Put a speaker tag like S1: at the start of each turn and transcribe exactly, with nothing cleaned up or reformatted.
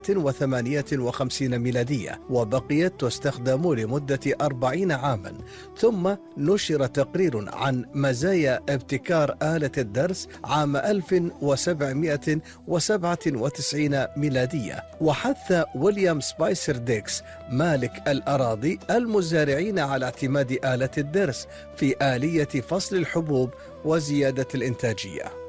S1: وثمانية وخمسين ميلادية، وبقيت تستخدم لمدة أربعين عاما، ثم نشر تقرير عن مزايا ابتكار آلة الدرس عام ألف وسبعمائة وسبعة وتسعين ميلادية، وحث ويليام سبايسر ديكس مالك الأراضي المزارعين على اعتماد آلة الدرس في آلية فصل الحبوب وزيادة الإنتاجية.